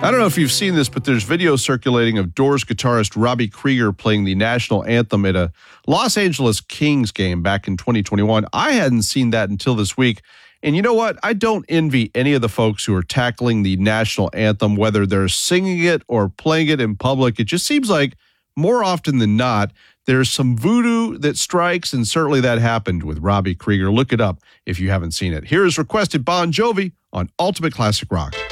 I don't know if you've seen this, but there's video circulating of Doors guitarist Robbie Krieger playing the national anthem at a Los Angeles Kings game back in 2021. I hadn't seen that until this week. And you know what? I don't envy any of the folks who are tackling the national anthem, whether they're singing it or playing it in public. It just seems like more often than not, there's some voodoo that strikes, and certainly that happened with Robbie Krieger. Look it up if you haven't seen it. Here is requested Bon Jovi on Ultimate Classic Rock.